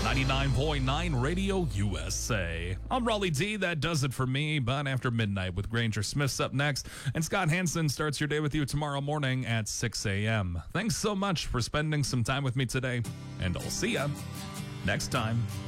99.9 Radio USA. I'm Raleigh D. That does it for me, but after midnight with Granger Smith's up next, and Scott Hansen starts your day with you tomorrow morning at 6 a.m. Thanks so much for spending some time with me today, and I'll see ya next time.